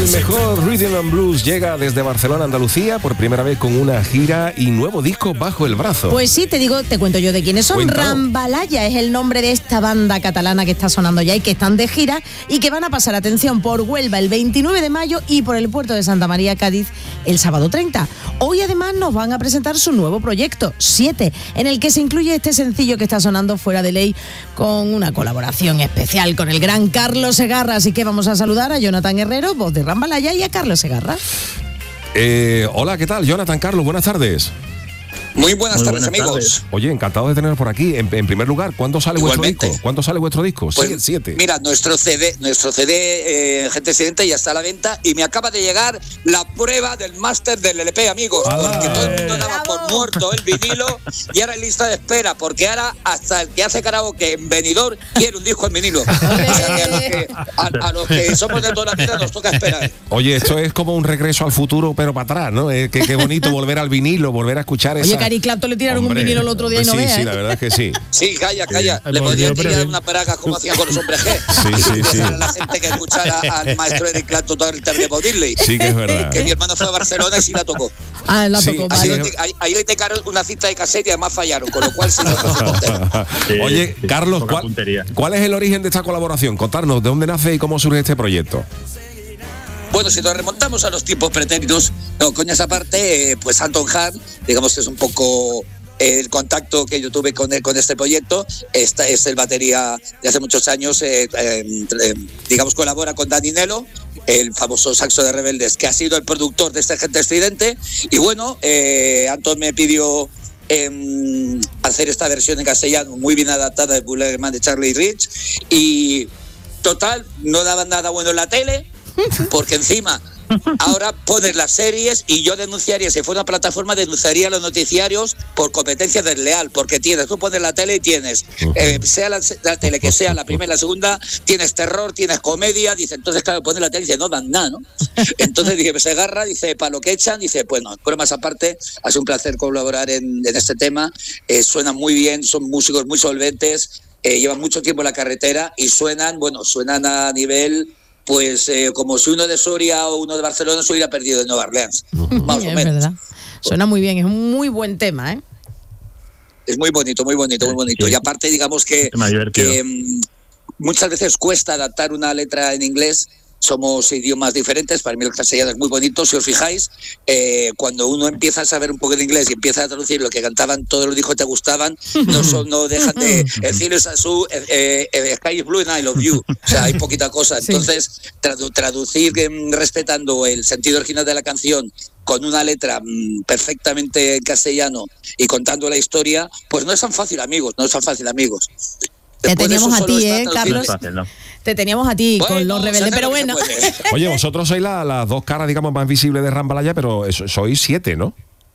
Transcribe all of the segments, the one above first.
El mejor Rhythm and Blues llega desde Barcelona, Andalucía, por primera vez con una gira y nuevo disco bajo el brazo. Pues sí, te cuento yo de quiénes son. Cuéntalo. Rambalaya es el nombre de esta banda catalana que está sonando ya y que están de gira y que van a pasar, atención, por Huelva el 29 de mayo y por el puerto de Santa María, Cádiz, el sábado 30. Hoy además nos van a presentar su nuevo proyecto, 7, en el que se incluye este sencillo que está sonando Fuera de Ley, con una colaboración especial con el gran Carlos Segarra. Así que vamos a saludar a Jonathan Herrero, voz de Rambalaya, y a Carlos Segarra. Hola, ¿qué tal? Jonathan, Carlos, buenas tardes. Muy buenas tardes, amigos. Oye, encantado de teneros por aquí. En primer lugar, ¿cuándo sale vuestro disco? ¿Cuándo sale vuestro disco? Pues, 7. Mira, nuestro CD, Gente Excelente, ya está a la venta y me acaba de llegar la prueba del máster del LP, amigos. Porque todo el mundo daba por muerto el vinilo y ahora en lista de espera, porque ahora hasta el que hace karaoke en Benidorm quiere un disco en vinilo. O sea, que a los que somos de toda la vida nos toca esperar. Oye, esto es como un regreso al futuro, pero para atrás, ¿no? Qué bonito volver al vinilo, volver a escuchar esa... Oye, Cari Clapton le tiraron un vinilo el otro día y no veas. Sí, la verdad es que sí. Sí, calla. Le podrían tirar una praga como hacían con los hombres G. Sí. La gente que escuchara al maestro Eric Clapton todo el tema de Bob Dylan. Sí, que es verdad. Que mi hermano fue a Barcelona y sí la tocó. Ah, la tocó, vale. Ahí le tocaron una cinta de cassette y además fallaron, con lo cual sí. Oye, Carlos, ¿cuál es el origen de esta colaboración? Contarnos, ¿de dónde nace y cómo surge este proyecto? Bueno, si nos remontamos a los tiempos pretéritos, coñas aparte, pues Anton Hart, digamos que es un poco el contacto que yo tuve con este proyecto. Esta es el batería de hace muchos años, digamos, colabora con Dani Nelo, el famoso saxo de Rebeldes, que ha sido el productor de este Gente Estridente. Y bueno, Anton me pidió hacer esta versión en castellano muy bien adaptada del Bullerman de Charlie Rich, y total, no daban nada bueno en la tele, porque encima ahora pones las series y yo denunciaría, si fuera una plataforma, denunciaría a los noticiarios por competencia desleal, porque tú pones la tele y tienes, sea la tele que sea, la primera, la segunda, tienes terror, tienes comedia, dice, entonces claro, pones la tele y dice, no dan nada, ¿no? Entonces dije, pues Segarra, dice, para lo que echan, dice, bueno, bromas aparte, ha sido un placer colaborar en este tema, suenan muy bien, son músicos muy solventes, llevan mucho tiempo en la carretera y suenan a nivel... Pues como si uno de Soria o uno de Barcelona se hubiera perdido de Nueva Orleans, más o menos. Verdad. Suena muy bien, es un muy buen tema, ¿eh? Es muy bonito. Sí. Y aparte, digamos que muchas veces cuesta adaptar una letra en inglés. Somos idiomas diferentes, para mí el castellano es muy bonito. Si os fijáis, cuando uno empieza a saber un poco de inglés y empieza a traducir lo que cantaban todos los discos que te gustaban, no dejan de el cielo es azul, sky is blue and I love you. O sea, hay poquita cosa. Entonces, traducir respetando el sentido original de la canción con una letra perfectamente en castellano y contando la historia, pues no es tan fácil, amigos, Te teníamos a ti, Carlos. Fácil, ¿no? Te teníamos a ti con los Rebeldes, pero bueno. Oye, vosotros sois las dos caras, digamos, más visibles de Rambalaya, pero sois 7, ¿no?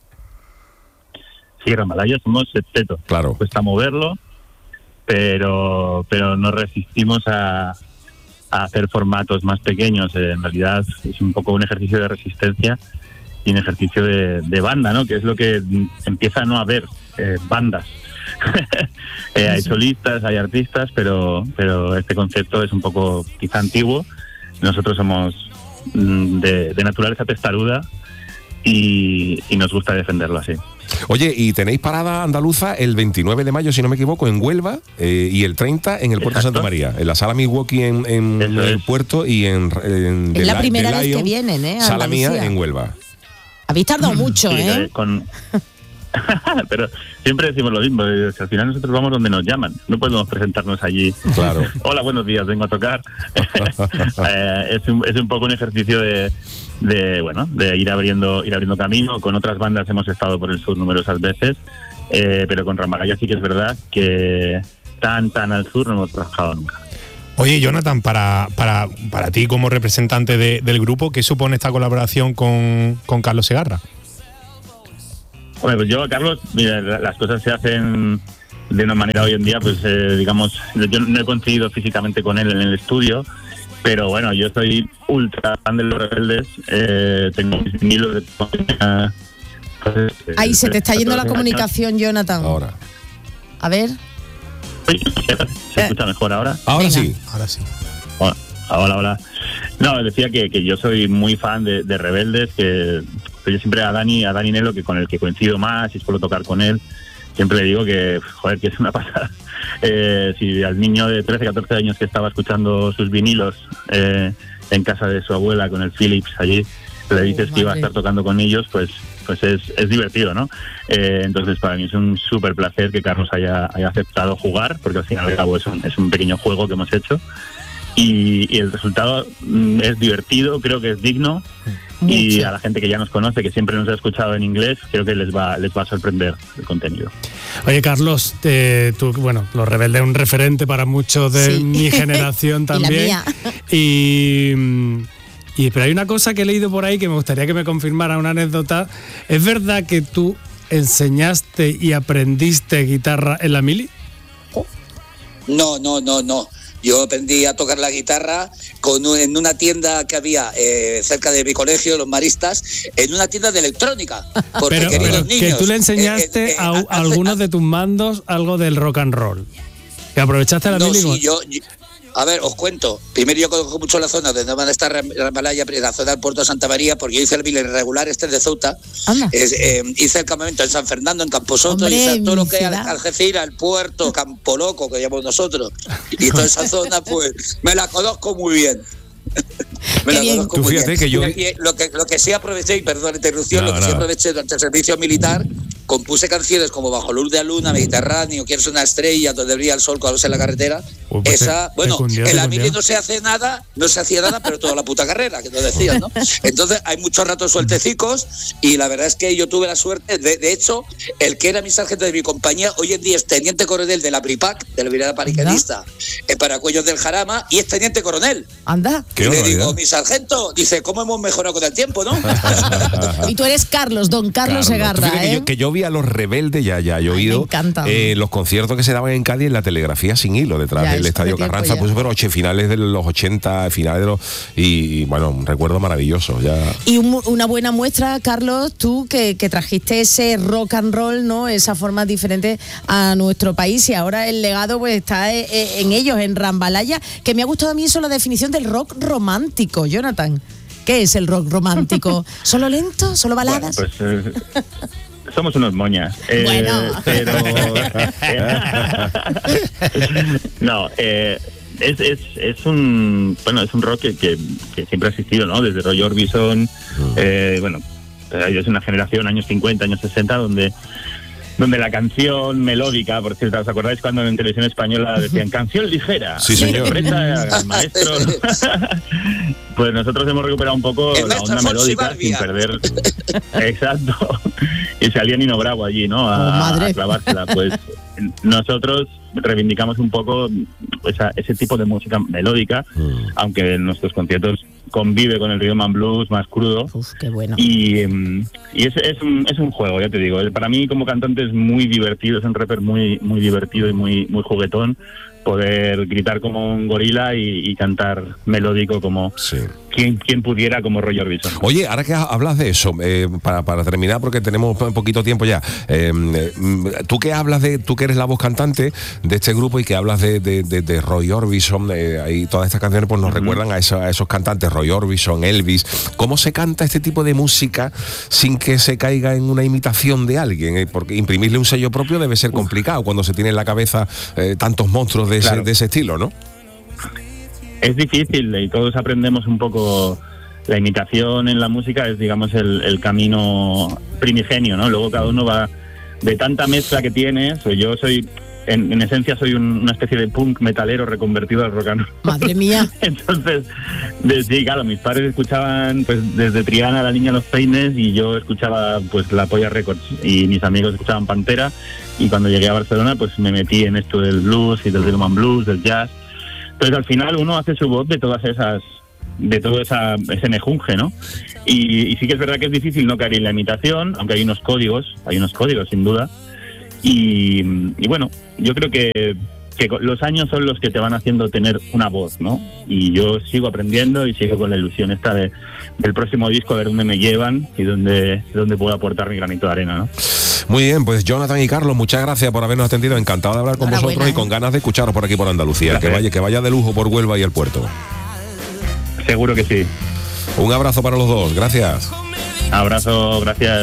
Sí, Rambalaya somos 7. Claro. Cuesta moverlo, pero nos resistimos a hacer formatos más pequeños. En realidad es un poco un ejercicio de resistencia y un ejercicio de banda, ¿no? Que es lo que empieza a no haber bandas. Hay solistas, hay artistas, pero este concepto es un poco quizá antiguo. Nosotros somos de naturaleza testaruda y nos gusta defenderlo así. Oye, y tenéis parada andaluza el 29 de mayo, si no me equivoco, en Huelva, y el 30 en el puerto de Santa María, en la sala Milwaukee en el puerto, y en es la primera vez que vienen, sala mía en Huelva. Habéis tardado mucho, sí, pero siempre decimos lo mismo, que al final nosotros vamos donde nos llaman, no podemos presentarnos allí. Claro. Hola, buenos días, vengo a tocar. Es un poco un ejercicio de ir abriendo camino. Con otras bandas hemos estado por el sur numerosas veces, pero con Rambalaya sí que es verdad que tan al sur no hemos trabajado nunca. Oye, Jonathan, para ti como representante del grupo, ¿qué supone esta colaboración con Carlos Segarra? Bueno, pues yo, Carlos, mira, las cosas se hacen de una manera hoy en día, pues digamos, yo no he coincidido físicamente con él en el estudio, pero bueno, yo soy ultra fan de los Rebeldes, tengo mis vinilos de... Ahí se te está yendo la comunicación, Jonathan. Ahora. A ver. ¿Se escucha mejor ahora? Ahora Venga. sí. Ahora sí. Hola. No, decía que yo soy muy fan de Rebeldes, que yo siempre a Dani Nelo, que con el que coincido más y suelo tocar con él, siempre le digo que, joder, que es una pasada. Si al niño de 13, 14 años que estaba escuchando sus vinilos en casa de su abuela con el Philips allí, le dices que iba a estar tocando con ellos, pues es divertido, ¿no? Entonces para mí es un súper placer que Carlos haya aceptado jugar, porque al fin y al cabo es un pequeño juego que hemos hecho, y el resultado es divertido, creo que es digno. Mucho. Y a la gente que ya nos conoce, que siempre nos ha escuchado en inglés, creo que les va a sorprender el contenido. Oye, Carlos, tú, bueno, Los Rebeldes es un referente para muchos de mi generación también. Y la mía. Pero hay una cosa que he leído por ahí que me gustaría que me confirmara, una anécdota. ¿Es verdad que tú enseñaste y aprendiste guitarra en la mili? No. Yo aprendí a tocar la guitarra en una tienda que había cerca de mi colegio, Los Maristas, en una tienda de electrónica. Pero niños, que tú le enseñaste a algunos de tus mandos algo del rock and roll. ¿Que aprovechaste la mili? Sí, a ver, os cuento. Primero, yo conozco mucho la zona donde van a estar Rambalaya, la zona del puerto de Santa María, porque yo hice el mili regular de Ceuta. Hice el campamento en San Fernando, en Camposoto, y hice todo lo que es Algeciras, el puerto, Campo Loco, que llamamos nosotros. Y toda esa zona, pues, me la conozco muy bien. Me la conozco muy bien. Que yo... Lo que sí aproveché, y perdón la interrupción, sí aproveché durante el servicio militar, compuse canciones como Bajo luz de la luna, Mediterráneo, Quiero ser una estrella, Donde brilla el sol cuando en la carretera. En la mili no se hacía nada, pero toda la puta carrera, que nos decían, ¿no? Entonces hay muchos ratos sueltecicos, y la verdad es que yo tuve la suerte, de hecho, el que era mi sargento de mi compañía, hoy en día es teniente coronel de la Pripac, de la Brigada Paracaidista, en Paracuellos del Jarama, y es teniente coronel. Anda. Y le digo, mi sargento, dice, ¿cómo hemos mejorado con el tiempo, no? Y tú eres don Carlos Segarra, que yo vi a Los Rebeldes, ya he oído los conciertos que se daban en Cádiz en la telegrafía sin hilo, detrás del Estadio Carranza, pues pero finales de los 80, finales de los... Y bueno, un recuerdo maravilloso. Ya. Y una buena muestra, Carlos, tú que trajiste ese rock and roll, ¿no? Esa forma diferente a nuestro país, y ahora el legado pues está en ellos, en Rambalaya, que me ha gustado a mí eso, la definición del rock romántico, Jonathan. ¿Qué es el rock romántico? ¿Solo lento? ¿Solo baladas? Bueno, pues, somos unos moñas. Pero no, es un rock que siempre ha existido, ¿no? Desde Roy Orbison, es una generación, años 50, años 60, donde la canción melódica, por cierto, ¿os acordáis cuando en televisión española decían canción ligera? Sí, señor. Al maestro. Pues nosotros hemos recuperado un poco la onda melódica sin perder. Exacto. Y salía Nino Bravo allí, ¿no? A clavársela. Pues nosotros reivindicamos un poco ese tipo de música melódica, aunque en nuestros conciertos convive con el rhythm and blues más crudo. Uf, qué bueno. Y es un juego, ya te digo. Para mí como cantante es muy divertido, es un rapper muy, muy divertido y muy, muy juguetón, poder gritar como un gorila y cantar melódico como quien pudiera, como Roy Orbison. Oye, ahora que hablas de eso, para terminar, porque tenemos un poquito tiempo ya, tú que eres la voz cantante de este grupo y que hablas de Roy Orbison, ahí todas estas canciones pues nos recuerdan a esos cantantes, Roy Orbison, Elvis. ¿Cómo se canta este tipo de música sin que se caiga en una imitación de alguien? Porque imprimirle un sello propio debe ser complicado cuando se tiene en la cabeza tantos monstruos de ese estilo, ¿no? Es difícil, y todos aprendemos un poco. La imitación en la música es, digamos, el camino primigenio, ¿no? Luego cada uno va de tanta mezcla que tiene. Yo soy, en esencia, soy una especie de punk metalero reconvertido al rock and roll. Madre mía. Entonces, sí, claro, mis padres escuchaban pues desde Triana, La Niña Los Peines, y yo escuchaba pues La Polla Records, y mis amigos escuchaban Pantera, y cuando llegué a Barcelona pues me metí en esto del blues y del rhythm and blues, del jazz. Entonces al final uno hace su voz de todo ese mejunje, ¿no? Y sí que es verdad que es difícil no caer en la imitación, aunque hay unos códigos sin duda. Y bueno, yo creo que los años son los que te van haciendo tener una voz, ¿no? Y yo sigo aprendiendo y sigo con la ilusión esta del próximo disco, a ver dónde me llevan y dónde puedo aportar mi granito de arena, ¿no? Muy bien, pues Jonathan y Carlos, muchas gracias por habernos atendido. Encantado de hablar con vosotros y con ganas de escucharos por aquí por Andalucía. Que vaya de lujo por Huelva y el puerto. Seguro que sí. Un abrazo para los dos, gracias. Abrazo, gracias.